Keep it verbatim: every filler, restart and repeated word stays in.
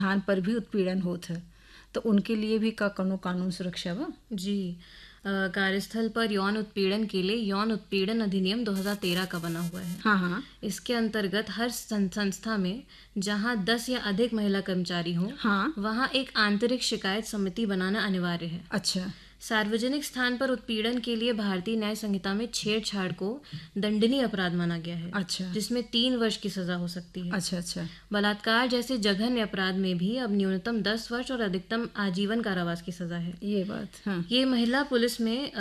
स्थान पर भी उत्पीड़न होत है, तो उनके लिए भी का कौनो कानून सुरक्षा बा? जी, अ, कार्यस्थल पर यौन उत्पीड़न के लिए यौन उत्पीड़न अधिनियम दो हज़ार तेरह का बना हुआ है। हाँ हाँ इसके अंतर्गत हर सं- संस्था में जहां दस या अधिक महिला कर्मचारी हों, हाँ। वहां एक आंतरिक शिकायत समिति बनाना अनिवार्य है। अच्छा सार्वजनिक स्थान पर उत्पीड़न के लिए भारतीय न्याय संहिता में छेड़छाड़ को दंडनीय अपराध माना गया है, अच्छा जिसमें तीन वर्ष की सजा हो सकती है। अच्छा अच्छा बलात्कार जैसे जघन्य अपराध में भी अब न्यूनतम दस वर्ष और अधिकतम आजीवन कारावास की सजा है। ये बात, हाँ। ये महिला पुलिस में